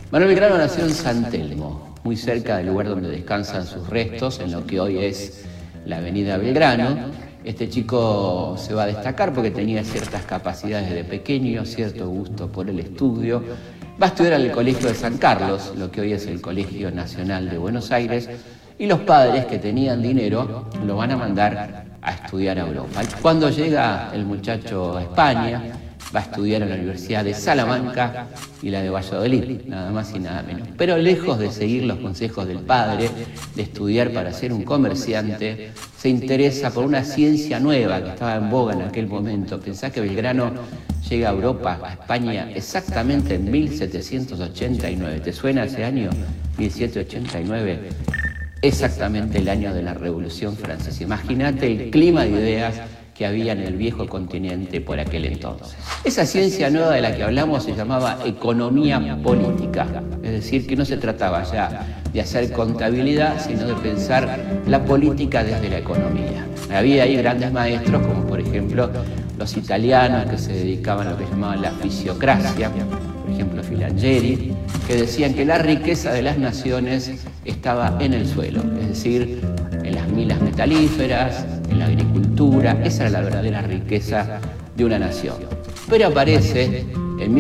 Manuel Belgrano nació en San Telmo, muy cerca del lugar donde descansan sus restos, en lo que hoy es la avenida Belgrano. Este chico se va a destacar porque tenía ciertas capacidades de pequeño, cierto gusto por el estudio. Va a estudiar al Colegio de San Carlos, lo que hoy es el Colegio Nacional de Buenos Aires, y los padres que tenían dinero lo van a mandar a estudiar a Europa. Cuando llega el muchacho a España, va a estudiar en la Universidad de Salamanca y la de Valladolid, nada más y nada menos. Pero lejos de seguir los consejos del padre, de estudiar para ser un comerciante, se interesa por una ciencia nueva que estaba en boga en aquel momento. Pensá que Belgrano llega a Europa, a España, exactamente en 1789. ¿Te suena ese año? 1789. Exactamente el año de la Revolución Francesa. Imagínate el clima de ideas que había en el viejo continente por aquel entonces. Esa ciencia nueva de la que hablamos se llamaba economía política, es decir, que no se trataba ya de hacer contabilidad, sino de pensar la política desde la economía. Había ahí grandes maestros, como por ejemplo los italianos que se dedicaban a lo que llamaban la fisiocracia, por ejemplo Filangieri, que decían que la riqueza de las naciones estaba en el suelo, es decir, en las minas metalíferas, en la agricultura. Esa era la verdadera riqueza de una nación. Pero aparece en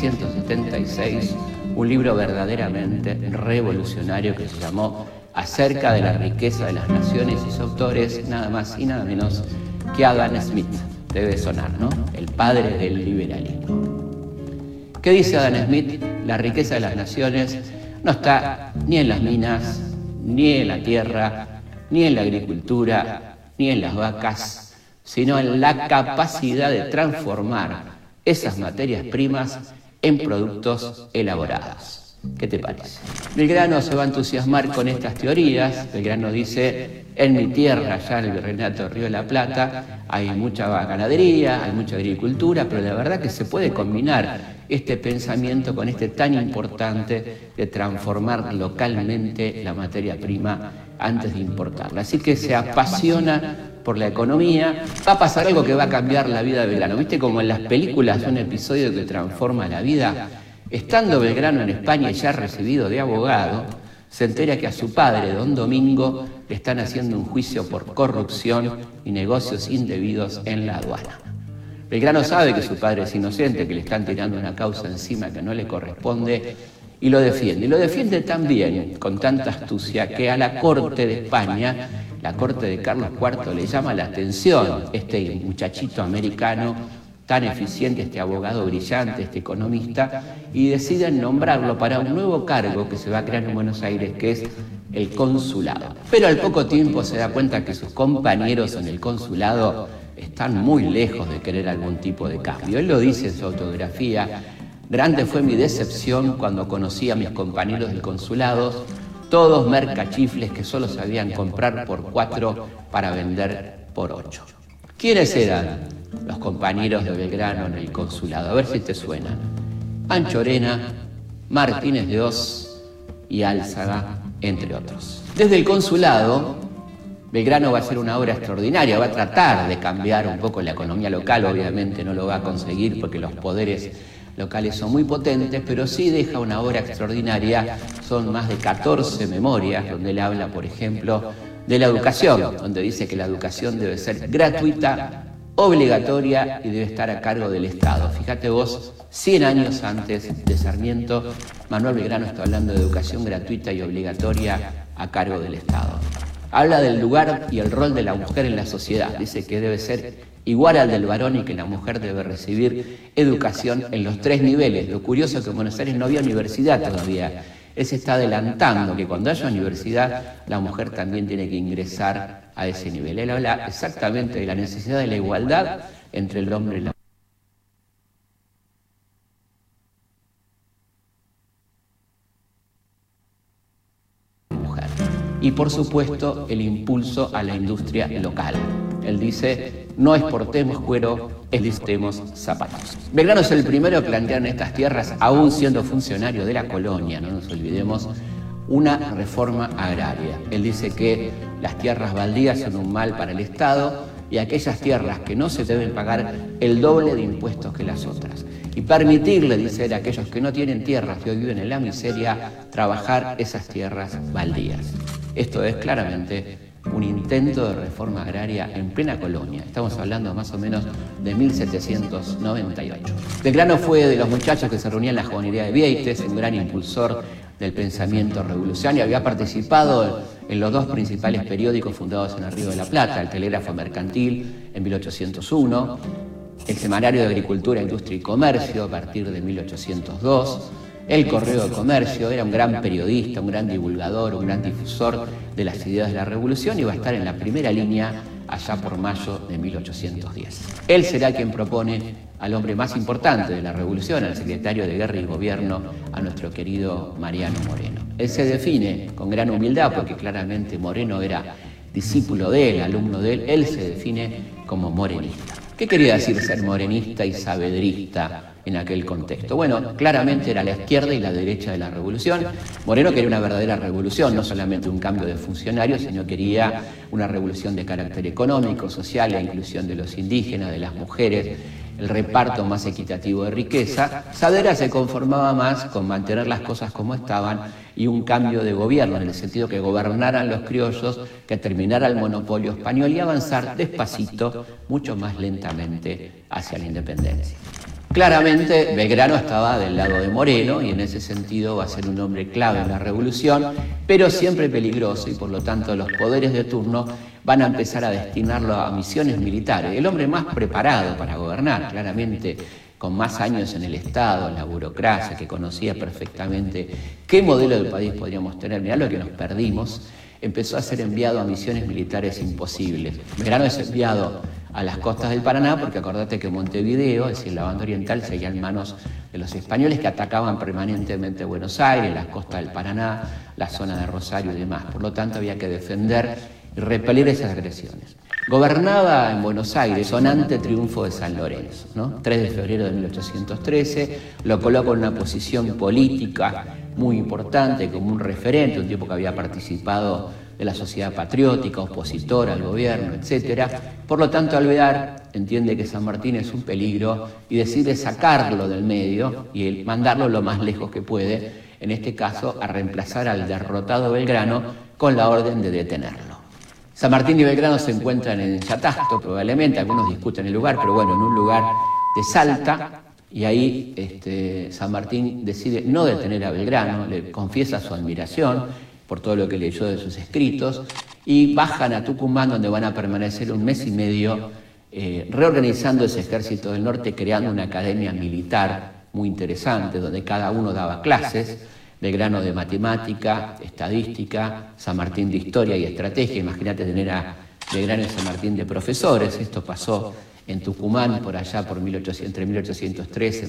1776 un libro verdaderamente revolucionario que se llamó Acerca de la riqueza de las naciones, y su autor es nada más y nada menos que Adam Smith. Debe sonar, ¿no? El padre del liberalismo. ¿Qué dice Adam Smith? La riqueza de las naciones no está ni en las minas, ni en la tierra, ni en la agricultura, ni en las vacas, sino en la capacidad de transformar esas materias primas en productos elaborados. ¿Qué te parece? Belgrano se va a entusiasmar con estas teorías. Belgrano dice, en mi tierra, allá en el Virreinato del Río de la Plata, hay mucha ganadería, hay mucha agricultura, pero la verdad que se puede combinar este pensamiento con este tan importante de transformar localmente la materia prima antes de importarla. Así que se apasiona por la economía. Va a pasar algo que va a cambiar la vida de Belgrano. ¿Viste como en las películas un episodio que transforma la vida? Estando Belgrano en España y ya recibido de abogado, se entera que a su padre, don Domingo, le están haciendo un juicio por corrupción y negocios indebidos en la aduana. Belgrano sabe que su padre es inocente, que le están tirando una causa encima que no le corresponde, y lo defiende. Y lo defiende tan bien, con tanta astucia, que a la corte de España, la corte de Carlos IV, le llama la atención este muchachito americano tan eficiente, este abogado brillante, este economista, y deciden nombrarlo para un nuevo cargo que se va a crear en Buenos Aires, que es el consulado. Pero al poco tiempo se da cuenta que sus compañeros en el consulado están muy lejos de querer algún tipo de cambio. Él lo dice en su autobiografía: grande fue mi decepción cuando conocí a mis compañeros del consulado, todos mercachifles que solo sabían comprar por 4 para vender por 8. ¿Quiénes eran los compañeros de Belgrano en el consulado? A ver si te suenan. Anchorena, Martínez de Hoz y Álzaga, entre otros. Desde el consulado, Belgrano va a hacer una obra extraordinaria, va a tratar de cambiar un poco la economía local. Obviamente no lo va a conseguir porque los poderes locales son muy potentes, pero sí deja una obra extraordinaria. Son más de 14 memorias donde él habla, por ejemplo, de la educación, donde dice que la educación debe ser gratuita, obligatoria y debe estar a cargo del Estado. Fíjate vos, 100 años antes de Sarmiento, Manuel Belgrano está hablando de educación gratuita y obligatoria a cargo del Estado. Habla del lugar y el rol de la mujer en la sociedad. Dice que debe ser igual al del varón y que la mujer debe recibir educación en los 3 niveles. Lo curioso es que en Buenos Aires no había universidad todavía. Él se está adelantando que cuando haya universidad, la mujer también tiene que ingresar a ese nivel. Él habla exactamente de la necesidad de la igualdad entre el hombre y la mujer. Y por supuesto, el impulso a la industria local. Él dice, no exportemos cuero, exportemos zapatos. Belgrano es el primero que plantea en estas tierras, aún siendo funcionario de la colonia, no nos olvidemos, una reforma agraria. Él dice que las tierras baldías son un mal para el Estado y aquellas tierras que no se deben pagar el doble de impuestos que las otras. y permitirle, dice él, a aquellos que no tienen tierras, que hoy viven en la miseria, trabajar esas tierras baldías. Esto es claramente un intento de reforma agraria en plena colonia. Estamos hablando más o menos de 1798. Belgrano fue de los muchachos que se reunían en la Juganería de Vieites, un gran impulsor del pensamiento revolucionario. Había participado en los dos principales periódicos fundados en el Río de la Plata, el Telégrafo Mercantil en 1801, el Semanario de Agricultura, Industria y Comercio a partir de 1802, el Correo de Comercio. Era un gran periodista, un gran divulgador, un gran difusor de las ideas de la revolución y va a estar en la primera línea allá por mayo de 1810. Él será quien propone al hombre más importante de la revolución, al secretario de Guerra y Gobierno, a nuestro querido Mariano Moreno. Él se define con gran humildad, porque claramente Moreno era discípulo de él, alumno de él se define como morenista. ¿Qué quería decir ser morenista y saavedrista en aquel contexto? Bueno, claramente era la izquierda y la derecha de la revolución. Moreno quería una verdadera revolución, no solamente un cambio de funcionarios, sino quería una revolución de carácter económico, social, la inclusión de los indígenas, de las mujeres, el reparto más equitativo de riqueza. Saavedra se conformaba más con mantener las cosas como estaban y un cambio de gobierno, en el sentido que gobernaran los criollos, que terminara el monopolio español y avanzar despacito, mucho más lentamente, hacia la independencia. Claramente Belgrano estaba del lado de Moreno y en ese sentido va a ser un hombre clave en la revolución, pero siempre peligroso, y por lo tanto los poderes de turno van a empezar a destinarlo a misiones militares. El hombre más preparado para gobernar, claramente con más años en el Estado, en la burocracia, que conocía perfectamente qué modelo de país podríamos tener. Mirá lo que nos perdimos. Empezó a ser enviado a misiones militares imposibles. Belgrano es enviado a las costas del Paraná, porque acordate que Montevideo, es decir, la banda oriental, seguía en manos de los españoles, que atacaban permanentemente Buenos Aires, las costas del Paraná, la zona de Rosario y demás. Por lo tanto, había que defender y repeler esas agresiones. Gobernaba en Buenos Aires, sonante triunfo de San Lorenzo, ¿no? 3 de febrero de 1813, lo coloca en una posición política muy importante, como un referente, un tipo que había participado de la sociedad patriótica, opositora al gobierno, etc. Por lo tanto, Alvear entiende que San Martín es un peligro y decide sacarlo del medio y mandarlo lo más lejos que puede, en este caso a reemplazar al derrotado Belgrano con la orden de detenerlo. San Martín y Belgrano se encuentran en Yatasto, probablemente, algunos discuten el lugar, pero bueno, en un lugar de Salta, y ahí San Martín decide no detener a Belgrano, le confiesa su admiración por todo lo que leyó de sus escritos, y bajan a Tucumán, donde van a permanecer un mes y medio, reorganizando ese ejército del norte, creando una academia militar muy interesante, donde cada uno daba clases. Belgrano de matemática, estadística, San Martín de historia y estrategia. Imagínate tener a Belgrano y San Martín de profesores. Esto pasó en Tucumán por allá entre 1813 y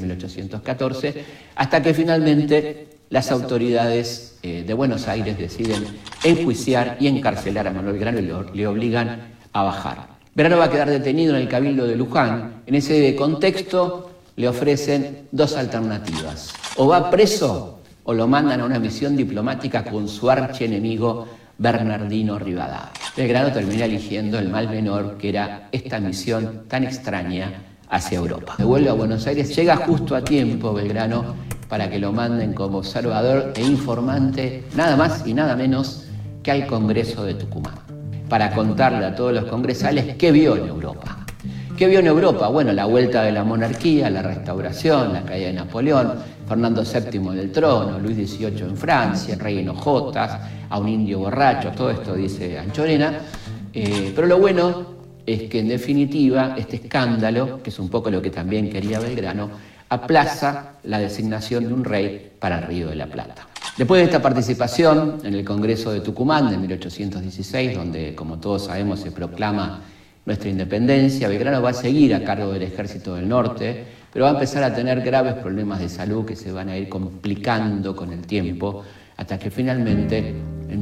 1814, hasta que finalmente las autoridades de Buenos Aires deciden enjuiciar y encarcelar a Manuel Belgrano y le obligan a bajar. Belgrano va a quedar detenido en el Cabildo de Luján. En ese contexto le ofrecen dos alternativas: o va preso o lo mandan a una misión diplomática con su archienemigo Bernardino Rivadavia. Belgrano termina eligiendo el mal menor, que era esta misión tan extraña hacia Europa. Se vuelve a Buenos Aires, llega justo a tiempo Belgrano para que lo manden como observador e informante, nada más y nada menos que al Congreso de Tucumán, para contarle a todos los congresales qué vio en Europa. ¿Qué vio en Europa? Bueno, la vuelta de la monarquía, la restauración, la caída de Napoleón, Fernando VII en el trono, Luis XVIII en Francia, el rey en hojotas, a un indio borracho, todo esto dice Anchorena. Pero lo bueno es que en definitiva este escándalo, que es un poco lo que también quería Belgrano, aplaza la designación de un rey para el Río de la Plata. Después de esta participación en el Congreso de Tucumán de 1816, donde, como todos sabemos, se proclama nuestra independencia, Belgrano va a seguir a cargo del Ejército del Norte, pero va a empezar a tener graves problemas de salud que se van a ir complicando con el tiempo, hasta que finalmente, en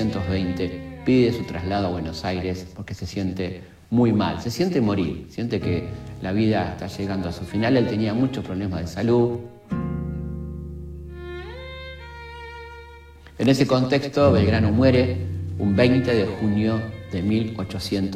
1820, pide su traslado a Buenos Aires porque se siente muy mal, se siente morir, siente que la vida está llegando a su final. Él tenía muchos problemas de salud. En ese contexto, Belgrano muere un 20 de junio de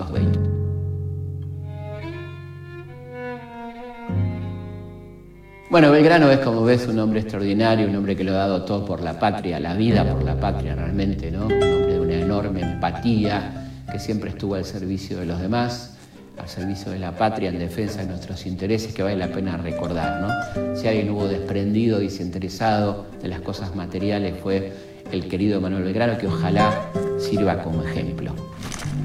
1820. Bueno, Belgrano es, como ves, un hombre extraordinario, un hombre que lo ha dado todo por la patria, la vida por la patria realmente, ¿no? Un hombre de una enorme empatía, que siempre estuvo al servicio de los demás, al servicio de la patria, en defensa de nuestros intereses, que vale la pena recordar, ¿no? Si alguien hubo desprendido y desinteresado de las cosas materiales fue el querido Manuel Belgrano, que ojalá sirva como ejemplo.